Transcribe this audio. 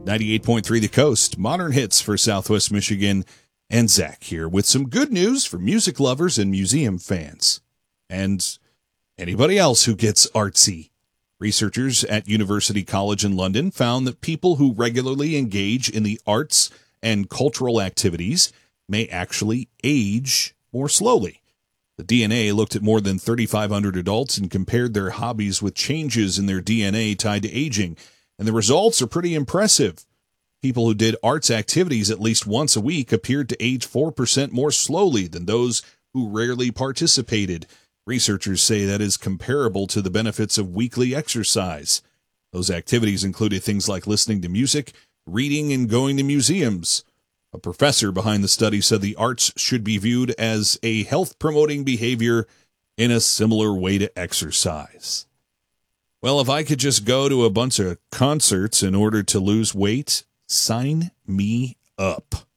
98.3 The Coast, modern hits for Southwest Michigan, and Zach here with some good news for music lovers and museum fans, and anybody else who gets artsy. Researchers at University College in London found that people who regularly engage in the arts and cultural activities may actually age more slowly. The DNA looked at more than 3,500 adults and compared their hobbies with changes in their DNA tied to aging, and the results are pretty impressive. People who did arts activities at least once a week appeared to age 4% more slowly than those who rarely participated. Researchers say that is comparable to the benefits of weekly exercise. Those activities included things like listening to music, reading, and going to museums. A professor behind the study said the arts should be viewed as a health-promoting behavior in a similar way to exercise. Well, if I could just go to a bunch of concerts in order to lose weight, sign me up.